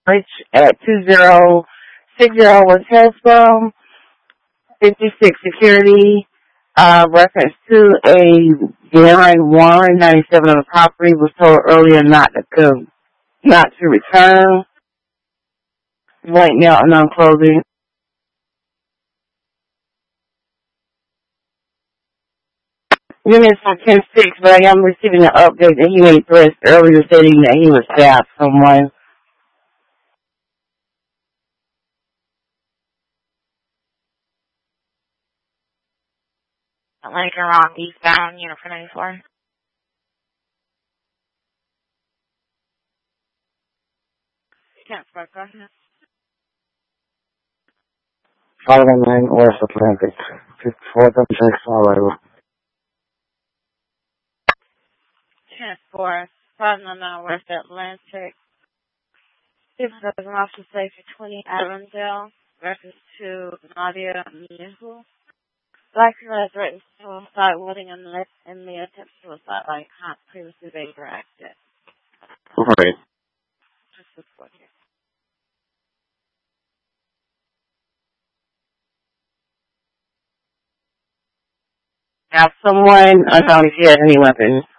Rich at 2060 West Hillsborough, 56 Security, reference to a behind warrant, 97 of the property was told earlier not to return. Right now, and I'm closing. Units on 10-6, but I am receiving an update that he made threats earlier stating that he was stabbed someone. Later on, eastbound, unit for 94. Can't spark, go ahead. 519 West Atlantic, 5436 arrival. 10-4, 599 West Atlantic. People doesn't officer say for 20 Avondale, reference to Nadia Mihu. Likely has written suicide, wounding in the attempt suicide like Hunt previously they corrected. Right. Just this one here. Now, someone, I don't know if he had any weapons.